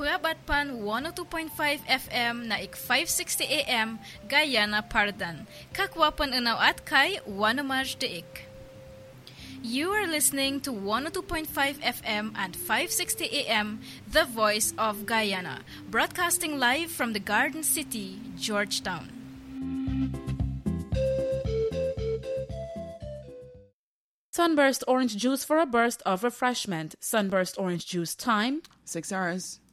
Purabatpan 102.5 FM na ik 560 AM Guyana Pardan. Kakwapan unaw at kay Wanamaj Deik. You are listening to 102.5 FM and 560 AM, the voice of Guyana, broadcasting live from the Garden City, Georgetown. Sunburst orange juice for a burst of refreshment. Sunburst orange juice time 6 hours.